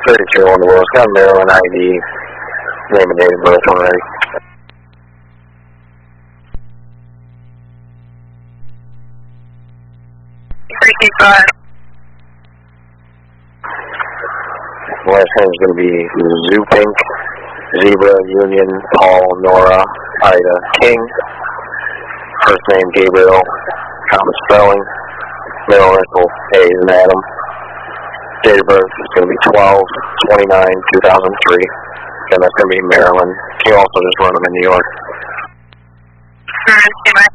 32 on the wheel. It's got a Maryland ID, name and date of birth already. Last name is going to be Zupink, Zebra, Union, Paul, Nora, Ida, King. First name Gabriel, common spelling. Middle initial A is an Adam. Date of birth is going to be 12/29/2003. And that's going to be Maryland. You also just run them in New York. Alright,